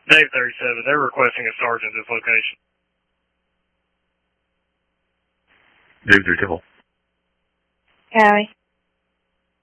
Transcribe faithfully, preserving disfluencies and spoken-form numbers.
Dave thirty-seven, they're requesting a sergeant at this location. Dave thirty-seven. Cali.